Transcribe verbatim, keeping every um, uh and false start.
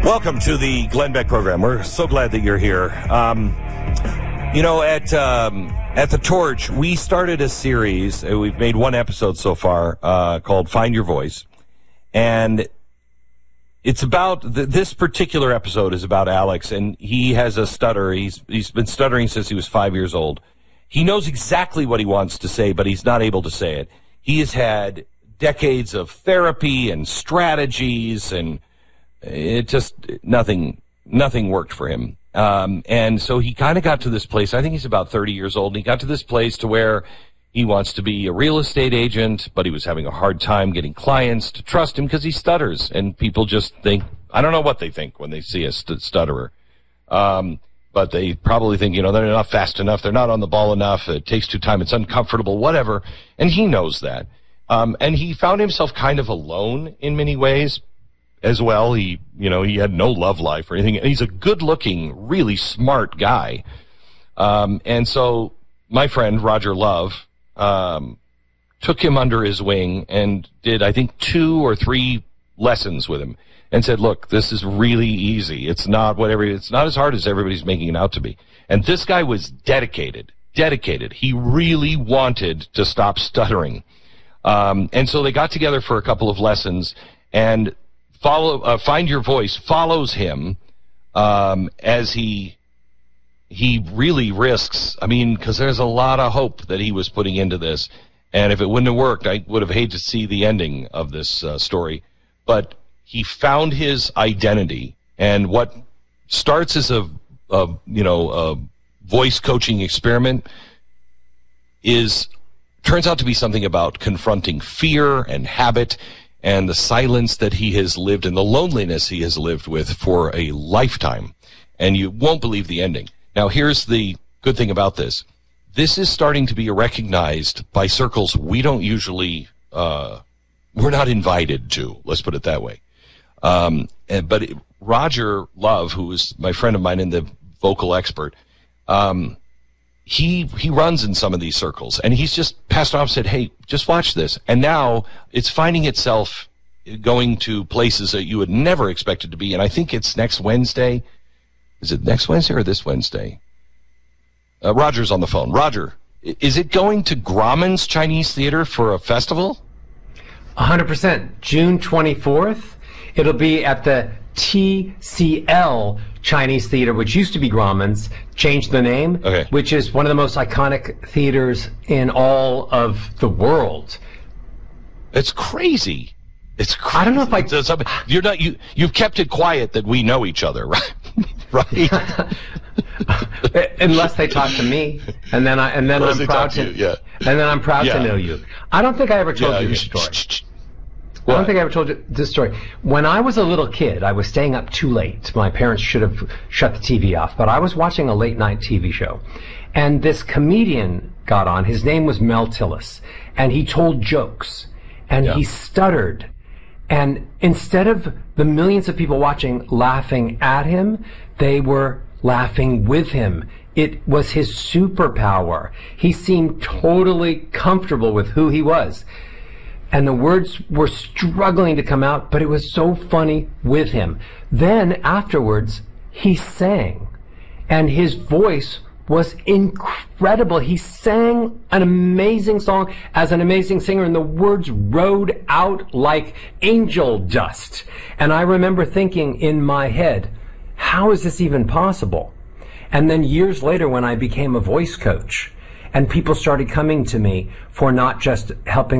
Welcome to the Glenn Beck program. We're so glad that you're here. Um, you know, at um, at the Torch, we started a series. Uh, we've made one episode so far uh, called Find Your Voice. And it's about, th- this particular episode is about Alex, and he has a stutter. He's He's been stuttering since he was five years old. He knows exactly what he wants to say, but he's not able to say it. He has had decades of therapy and strategies, and it just, nothing, nothing worked for him. Um, and so he kind of got to this place. I think he's about thirty years old, and he got to this place to where he wants to be a real estate agent, but he was having a hard time getting clients to trust him because he stutters, and people just think, I don't know what they think when they see a st- stutterer. Um, but they probably think, you know, they're not fast enough, they're not on the ball enough, it takes too time, it's uncomfortable, whatever. And he knows that. Um, and he found himself kind of alone in many ways as well. He, you know, he had no love life or anything. And he's a good-looking, really smart guy. Um, and so my friend, Roger Love, um, took him under his wing and did, I think, two or three lessons with him and said, look, this is really easy. It's not whatever, it's not as hard as everybody's making it out to be. And this guy was dedicated, dedicated. He really wanted to stop stuttering. Um, and so they got together for a couple of lessons, and follow, uh, Find Your Voice follows him, um, as he, he really risks, I mean, cause there's a lot of hope that he was putting into this. And if it wouldn't have worked, I would have hated to see the ending of this uh, story. But he found his identity, and what starts as a, a you know, a voice coaching experiment is, turns out to be something about confronting fear and habit and the silence that he has lived and the loneliness he has lived with for a lifetime. And you won't believe the ending. Now, here's the good thing about this. This is starting to be recognized by circles we don't usually, uh, we're not invited to, let's put it that way. Um, and, but it, Roger Love, who is my friend of mine and the vocal expert, um, he, he runs in some of these circles, and he's just passed off and said, hey, just watch this. And now it's finding itself going to places that you would never expect it to be. And I think it's next Wednesday. Is it next Wednesday or this Wednesday? Uh, Roger's on the phone. Roger, is it going to Grauman's Chinese Theater for a festival? one hundred percent. June twenty-fourth. It'll be at the T C L Chinese Theater, which used to be Grauman's, changed the name, okay. Which is one of the most iconic theaters in all of the world. It's crazy. It's crazy. I don't know if I... You're not, you, you've kept it quiet that we know each other, right? Right? Unless they talk to me, and then I and then Unless I'm proud to, to you, yeah. and then I'm proud yeah. to know you. I don't think I ever told yeah, you you this story. Sh- sh- sh- I don't think I ever told you this story. When I was a little kid, I was staying up too late. My parents should have shut the T V off, but I was watching a late night T V show, and this comedian got on. His name was Mel Tillis, and he told jokes, and yeah. he stuttered. And instead of the millions of people watching laughing at him, they were laughing with him. It was his superpower. He seemed totally comfortable with who he was. And the words were struggling to come out, but it was so funny with him. Then afterwards, he sang, and his voice was incredible. He sang an amazing song as an amazing singer, and the words rode out like angel dust. And I remember thinking in my head, how is this even possible? And then years later, when I became a voice coach, and people started coming to me for not just helping